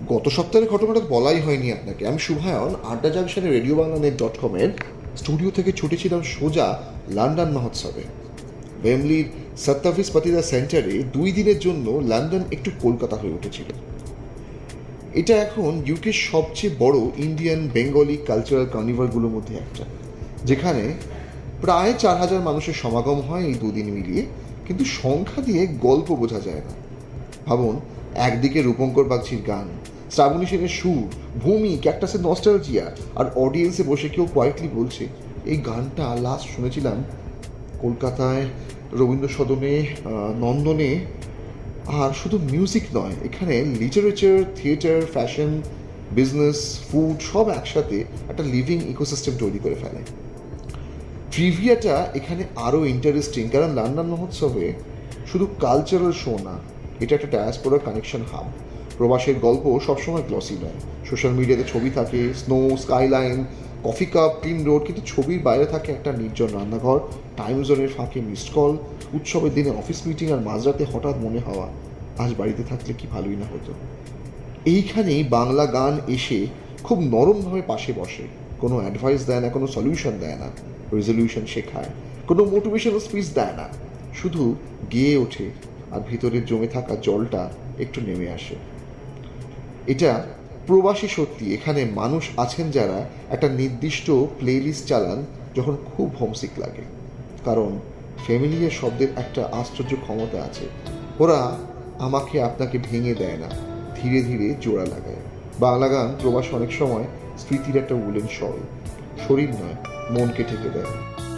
গত সপ্তাহের ঘটনাটা বলাই হয়নি আপনাকে। আমি শুভায়ন আড্ডা জাংশনে রেডিও বাংলা নেট.com-এর স্টুডিও থেকে ছুটেছিলাম সোজা লন্ডন মহোৎসবে। ওয়েমলির সত্তাভিস পাতিদা সেন্টারে 2 দিনের জন্য লন্ডন একটু কলকাতা হয়ে উঠেছিল। এটা এখন ইউকের সবচেয়ে বড় ইন্ডিয়ান বেঙ্গলি কালচারাল কার্নিভালগুলোর মধ্যে একটা, যেখানে প্রায় 4,000 মানুষের সমাগম হয় এই 2 দিন মিলিয়ে, কিন্তু সংখ্যা দিয়ে গল্প বোঝা যায় না। ভাবুন, একদিকে রূপঙ্কর বাগচির গান, শ্রাবণী সেনের সুর, ভূমি, ক্যাকটাসের নস্টালজিয়া, আর অডিয়েন্সে বসে কেউ কোয়াইটলি বলছে এই গানটা লাস্ট শুনেছিলাম কলকাতায় রবীন্দ্র সদনে, নন্দনে। আর শুধু মিউজিক নয়, এখানে literature, theatre, fashion, business, food সব একসাথে একটা লিভিং ইকোসিস্টেম তৈরি করে ফেলে। ট্রিভিয়াটা এখানে আরও ইন্টারেস্টিং, কারণ লন্ডন মহোৎসবে শুধু কালচারাল শো না, এটা একটা ডায়াসপোরা কানেকশন হাব। প্রবাসের গল্প সবসময় গ্লসি নয়। সোশ্যাল মিডিয়াতে ছবি থাকে snow, skyline, coffee cup, clean road, কিন্তু ছবির বাইরে থাকে একটা নির্জন রান্নাঘর, টাইম জোনের ফাঁকে মিসড কল, উৎসবের দিনে অফিস মিটিং, আর মাঝরাতে হঠাৎ মনে হওয়া আজ বাড়িতে থাকলে কি ভালোই না হতো। এইখানেই বাংলা গান এসে খুব নরমভাবে পাশে বসে, কোনো অ্যাডভাইস দেয় না, কোনো সলিউশন দেয় না, রেজলিউশন শেখায়, কোনো মোটিভেশনাল স্পিচ দেয় না, শুধু গেয়ে ওঠে আর ভিতরে জমে থাকা জলটা একটু নেমে আসে। এটা প্রবাসী সত্যি। এখানে মানুষ আছেন যারা একটা নির্দিষ্ট প্লেলিস্ট চালান যখন খুব হোমসিক লাগে, কারণ ফ্যামিলিয়ার শব্দের একটা আশ্চর্য ক্ষমতা আছে। ওরা আমাকে আপনাকে ভেঙে দেয় না, ধীরে ধীরে জোড়া লাগায়। বাংলা গান প্রবাস অনেক সময় স্মৃতির একটা উলেন শল, শরীর নয় মনকে ঠেকে দেয়।